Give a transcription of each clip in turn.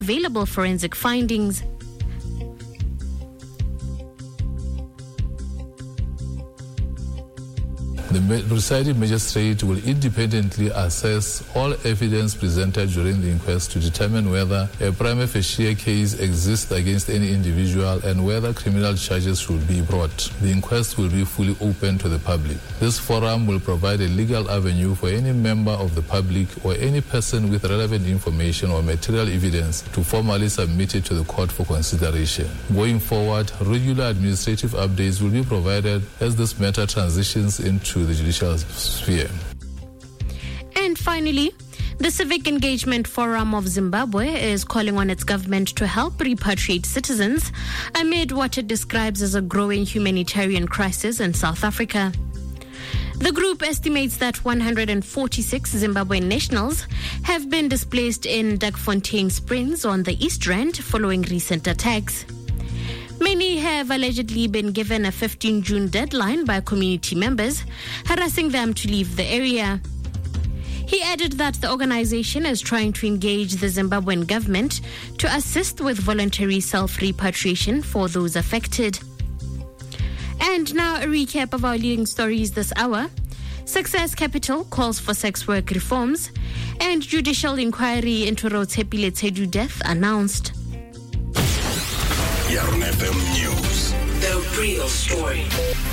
available forensic findings. The presiding magistrate will independently assess all evidence presented during the inquest to determine whether a prima facie case exists against any individual and whether criminal charges should be brought. The inquest will be fully open to the public. This forum will provide a legal avenue for any member of the public or any person with relevant information or material evidence to formally submit it to the court for consideration. Going forward, regular administrative updates will be provided as this matter transitions into the judicial sphere. And finally, the Civic Engagement Forum of Zimbabwe is calling on its government to help repatriate citizens amid what it describes as a growing humanitarian crisis in South Africa. The group estimates that 146 Zimbabwean nationals have been displaced in Dagfontein Springs on the East Rand following recent attacks. Many have allegedly been given a 15 June deadline by community members, harassing them to leave the area. He added that the organization is trying to engage the Zimbabwean government to assist with voluntary self-repatriation for those affected. And now a recap of our leading stories this hour. Success Capital calls for sex work reforms, and judicial inquiry into Rotshepile Tsedu death announced. Yarn FM News. The real story.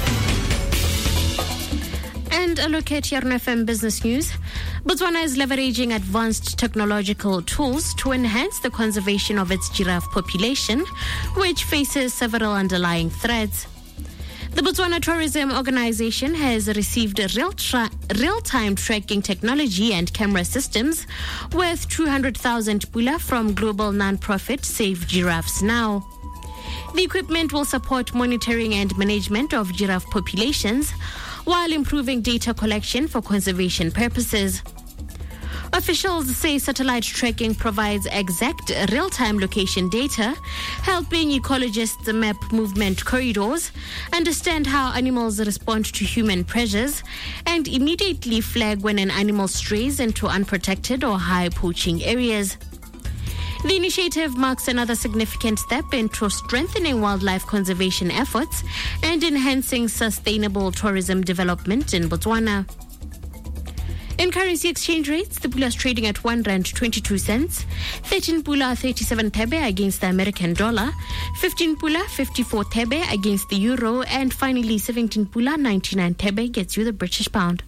And a look at Yarn FM Business News. Botswana is leveraging advanced technological tools to enhance the conservation of its giraffe population, which faces several underlying threats. The Botswana Tourism Organization has received real-time tracking technology and camera systems worth 200,000 pula from global non-profit Save Giraffes Now. The equipment will support monitoring and management of giraffe populations while improving data collection for conservation purposes. Officials say satellite tracking provides exact real-time location data, helping ecologists map movement corridors, understand how animals respond to human pressures, and immediately flag when an animal strays into unprotected or high poaching areas. The initiative marks another significant step into strengthening wildlife conservation efforts and enhancing sustainable tourism development in Botswana. In currency exchange rates, the pula is trading at R1.22, 13 pula 37 thebe against the American dollar, 15 pula 54 thebe against the euro, and finally 17 pula 99 thebe gets you the British pound.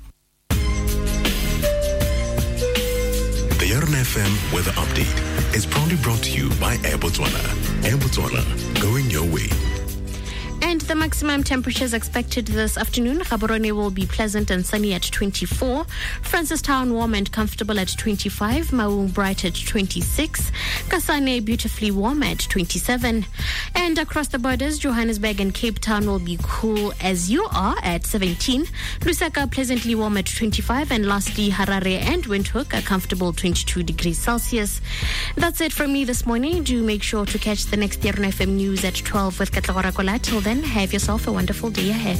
The Yarn FM Weather Update is proudly brought to you by Air Botswana. Air Botswana, going your way. And the maximum temperatures expected this afternoon. Gaborone will be pleasant and sunny at 24. Francistown warm and comfortable at 25. Maung bright at 26. Kasane beautifully warm at 27. And across the borders, Johannesburg and Cape Town will be cool as you are at 17. Lusaka pleasantly warm at 25. And lastly, Harare and Windhoek a comfortable 22 degrees Celsius. That's it from me this morning. Do make sure to catch the next Yarn FM News at 12 with Katlagora Kola. Till then, have yourself a wonderful day ahead.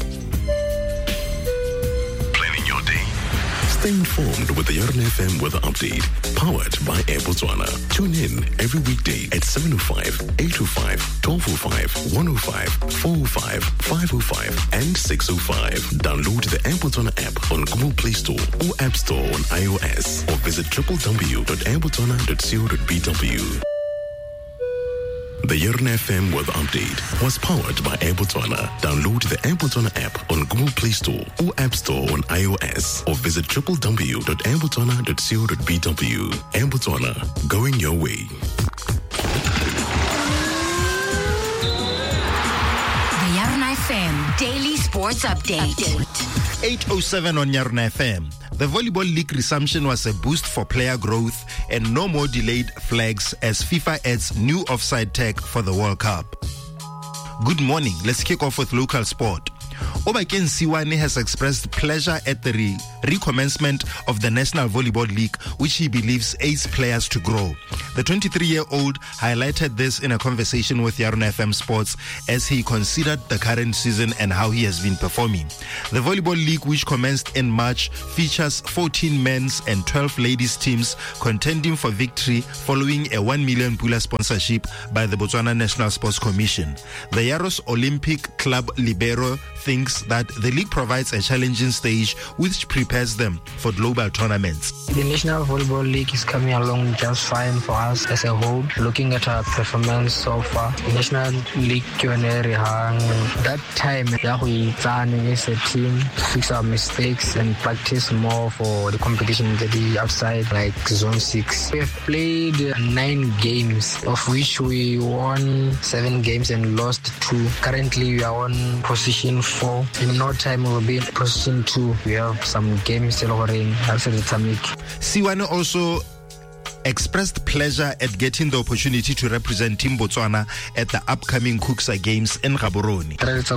Planning your day. Stay informed with the Yarn FM Weather Update, powered by Air Botswana. Tune in every weekday at 7:05, 8:05, 12:05, 1:05, 4:05, 5:05, and 6:05. Download the Air Botswana app on Google Play Store or App Store on iOS, or visit www.airbotswana.co.bw. The Yarn FM Weather Update was powered by Air Botswana. Download the Air Botswana app on Google Play Store or App Store on iOS, or visit www.airbotswana.co.bw. Air Botswana, going your way. The Yarn FM Daily Sports Update. 8:07 on Yarn FM. The Volleyball League resumption was a boost for player growth and no more delayed flags as FIFA adds new offside tag for the World Cup. Good morning. Let's kick off with local sport. Obakeng Siwane has expressed pleasure at the recommencement of the National Volleyball League, which he believes aids players to grow. The 23-year-old highlighted this in a conversation with Yarn FM Sports as he considered the current season and how he has been performing. The Volleyball League, which commenced in March, features 14 men's and 12 ladies teams contending for victory following a 1 million pula sponsorship by the Botswana National Sports Commission. The Yaros Olympic Club Libero thinks that the league provides a challenging stage which prepares them for global tournaments. The National Volleyball League is coming along just fine for us as a whole. Looking at our performance so far, the National League that time is a team to fix our mistakes and practice more for the competition that is outside, like Zone 6. We have played 9 games, of which we won 7 games and lost 2. Currently, we are on position 4. In no time, we will be in position 2. We have some games still running. Siwane also expressed pleasure at getting the opportunity to represent Team Botswana at the upcoming Kuksa Games in Gaborone.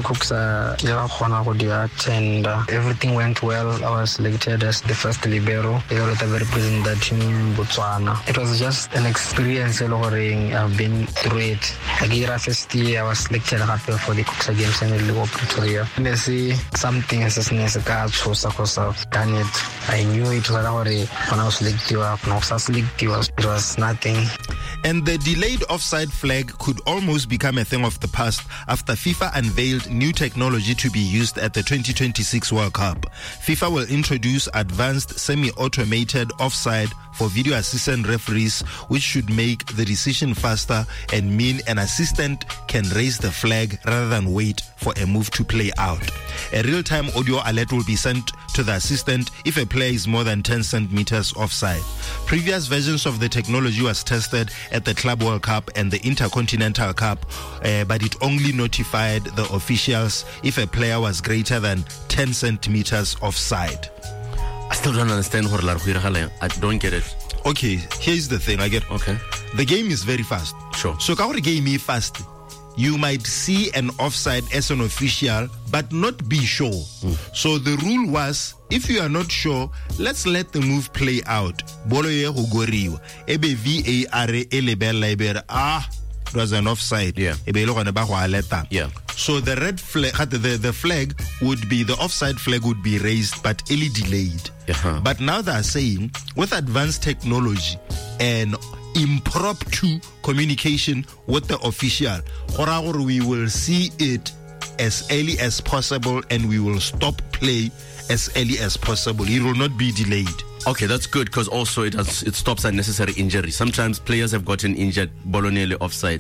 Everything went well. I was selected as the first libero to represent the Team Botswana. It was just an experience. I've been through it. First year, I was selected for the Kuksa Games in Pretoria. I see something as done it. I knew it when I was selected. It was nothing. And the delayed offside flag could almost become a thing of the past after FIFA unveiled new technology to be used at the 2026 World Cup. FIFA will introduce advanced semi-automated offside for video assistant referees, which should make the decision faster and mean an assistant can raise the flag rather than wait for a move to play out. A real-time audio alert will be sent to the assistant if a player is more than 10 centimeters offside. Previous versions of the technology was tested at the Club World Cup and the Intercontinental Cup, but it only notified the officials if a player was greater than 10 centimeters offside. I still don't understand what I don't get it. Okay, here's the thing. I get. Okay. The game is very fast. Sure. So, how the game is fast? You might see an offside as an official, but not be sure. So the rule was, if you are not sure, let's let the move play out. Bolo ye go goriwa. Ebe VAR elebela it was an offside. Yeah. Yeah. So the red flag, the flag would be, the offside flag would be raised, but only delayed. Uh-huh. But now they are saying, with advanced technology and impromptu communication with the official, or we will see it as early as possible and we will stop play as early as possible. It will not be delayed. Okay, that's good, because also it stops unnecessary injury. Sometimes players have gotten injured bolonele offside.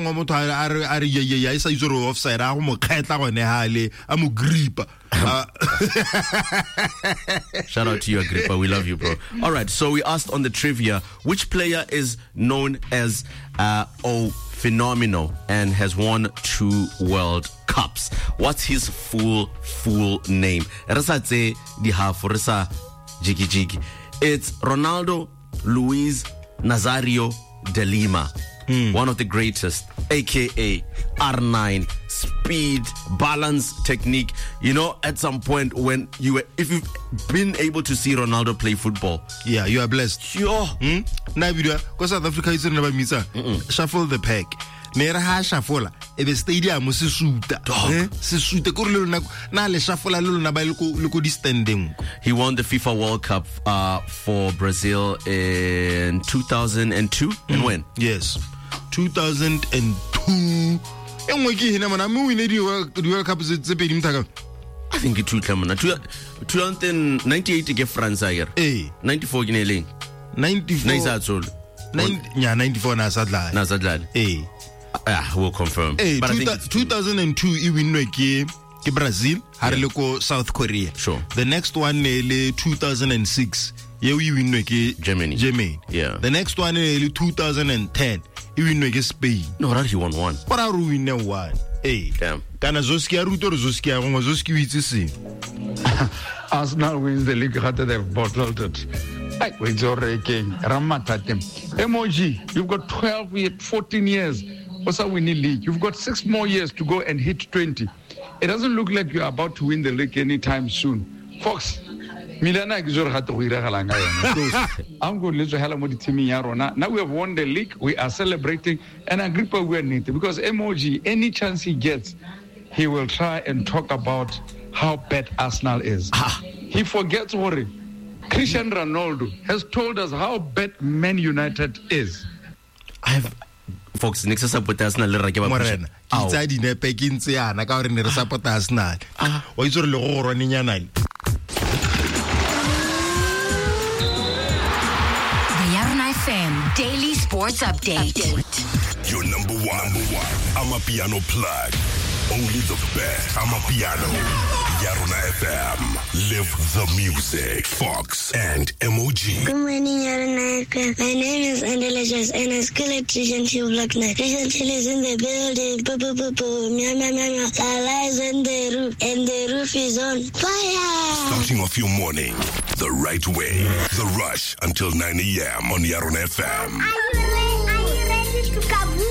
Offside. I'm a gripper. Shout out to you, Agrippa. We love you, bro. All right, so we asked on the trivia, which player is known as Phenomenal and has won 2 World Cups? What's his full name? It's Ronaldo Luis Nazario de Lima, one of the greatest, aka R9, speed, balance, technique. You know, at some point when if you've been able to see Ronaldo play football, yeah, you are blessed. Sure. Because South Africa is never misa. Shuffle the pack. Nera ha shuffle. Ebe stadium se suta. Se suta ko na le shuffle na ba le standing. He won the FIFA World Cup for Brazil in 2002. And when? Yes. 2002. I think it's 1998 ke France here. 94 ke neleng. 94. 94 na sadlala. We'll confirm. But I think 2002 e winwe ke Brazil, hareleko South Korea. Sure. The next one 2006 ye we winwe ke Germany. Yeah. The next one 2010 e winwe ke Spain. No, he won 1. What are we winning 1? Damn. Kana Zoskia Ruto Zoskia Zoskia witsi. Arsenal wins the league after they've bottled it. It's already Ramatatem. MOG, you've got 14 years. Also winning league. You've got 6 more years to go and hit 20. It doesn't look like you're about to win the league anytime soon. Fox, Milana ke jore gato go iragalang ka yona. So I'm going to hela mo di-teaming ya rona. Now we have won the league. We are celebrating, and Agrippa we are neat because MOG, any chance he gets, he will try and talk about how bad Arsenal is. He forgets what Cristiano Ronaldo has told us how bad Man United is. I have folks next support Arsenal le rake ba Morena kitsa dinepe ke ntse yana ka gore ne re support Arsenal wa itse re le go rona nyana. The Yarna FM Daily Sports Update. Your number one Amapiano plug. Only the best Amapiano. Yarona FM. Live the music. Fox and MOG. Good morning, Yarona FM. My name is Andela and I school electrician to Block 9. Recently is in the building. Allah is in the roof and the roof is on fire. Starting off your morning the right way. The Rush until 9 a.m. on Yarona FM. Are you ready to kaboom?